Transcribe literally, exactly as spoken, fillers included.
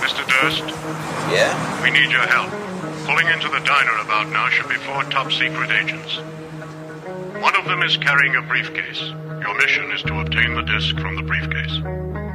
Mister Durst? Yeah? We need your help. Pulling into the diner about now should be four top-secret agents. One of them is carrying a briefcase. Your mission is to obtain the disc from the briefcase.